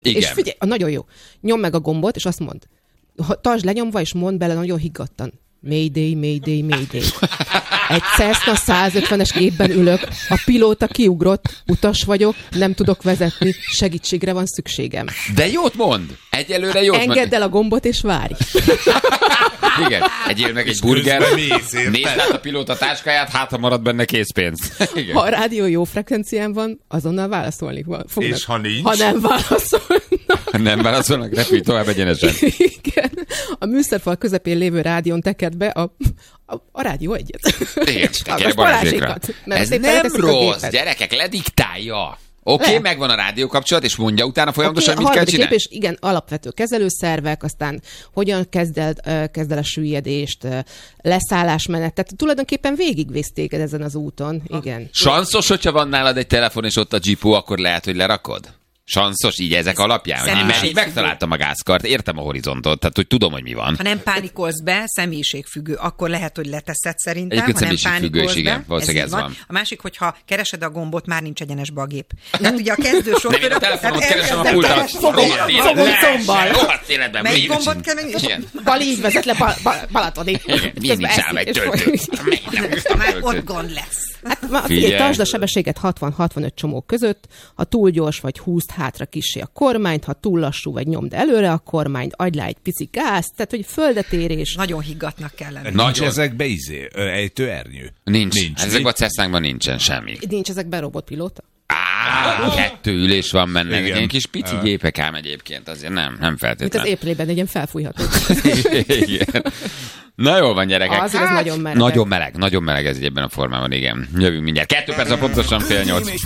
Igen. És figyelj, nagyon jó. Nyom meg a gombot, és azt mondd. Tartsd lenyomva, és mondd bele nagyon higgadtan. Mayday, Mayday, Mayday. Egy Cessna 150-es gépben ülök, a pilóta kiugrott, utas vagyok, nem tudok vezetni, segítségre van szükségem. De jót mond! Egyelőre jót mond. Engedd el a gombot, és várj. Igen, egyél meg egy burger, nézd át a pilóta táskáját, hát ha marad benne készpénz. Igen. Ha a rádió jó frekvencián van, azonnal válaszolni fognak. És ha nincs? Ha nem válaszolnak. Nem válaszolnak, repülj tovább egyenesen. Igen. A műszerfal közepén lévő rádión teked be a rádió egyet. Igen, a Balázsékat. Ez nem rossz, gyerekek, lediktálja. Oké, megvan a rádió kapcsolat, és mondja utána folyamatosan, mit kell csinálni. És igen, alapvető kezelőszervek, aztán hogyan kezd el a süllyedést, leszállásmenet, tehát tulajdonképpen végigvisz téged ezen az úton. Igen. Sanszos, hogyha van nálad egy telefon, és ott a GPU, akkor lehet, hogy lerakod? Sanszos így ezek alapján? Mert így megtaláltam a gázkart, értem a horizontot, tehát hogy tudom, hogy mi van. Ha nem pánikolsz be, személyiségfüggő, akkor lehet, hogy leteszed szerintem. Egyébként ha nem személyiségfüggő is, igen, be, valószínűleg ez van. A másik, hogyha keresed a gombot, már nincs egyenesbe a gép. Tehát ugye a kezdő sofőrök... Nem, a telefonot keresem a pultat. Fogom combbal. Rohadt életben. Melyik gombot kell meg? Bal így vezet le Balatoni. Miért nincs rám egy töltő? Már ott gond lesz. Hát figyelj, tartsd a sebességet 60-65 csomók között, ha túl gyors vagy húzd hátra kissé a kormányt, ha túl lassú vagy nyomd előre a kormányt, adj rá egy pici gázt, tehát hogy földetérés. Nagyon higgatnak kell lenni. Nincs ezekbe ejtőernyő? Nincs. Ezekben a Cessnákban nincsen semmi. Nincs ezekben robotpilóta? 2 ülés van benne. Ilyen kis pici gépek ám egyébként, azért nem feltétlenül. Mint az éplében, egy ilyen felfújható. Igen. Na jól van, gyerekek. Azért az nagyon meleg. Nagyon meleg ez ebben a formában, igen. Jövünk mindjárt. 2 perc, pontosan 7:30.